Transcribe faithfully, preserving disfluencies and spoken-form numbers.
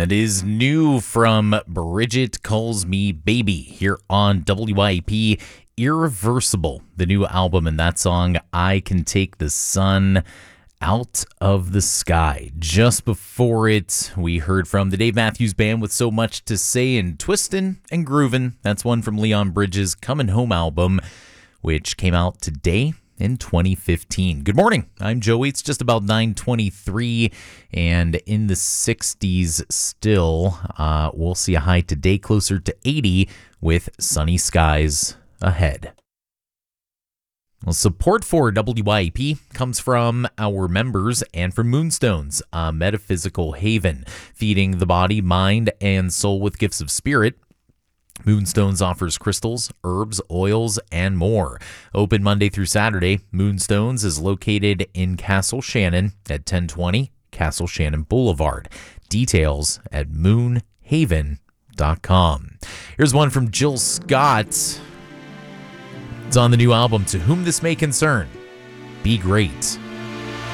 That is new from Bridget Calls Me Baby here on W I P. Irreversible, the new album, and that song, I Can Take the Sun Out of the Sky. Just before it, we heard from the Dave Matthews Band with So Much to Say and Twistin' and Groovin'. That's one from Leon Bridges' Comin' Home album, which came out today in twenty fifteen. Good morning. I'm Joey. It's just about nine twenty-three and in the sixties still. Uh, we'll see a high today closer to eighty with sunny skies ahead. Well, support for W I P comes from our members and from Moonstones, a metaphysical haven, feeding the body, mind, and soul with gifts of spirit. Moonstones offers crystals, herbs, oils, and more. Open Monday through Saturday, Moonstones is located in Castle Shannon at ten twenty Castle Shannon Boulevard. Details at moon haven dot com. Here's one from Jill Scott. It's on the new album, To Whom This May Concern. Be Great.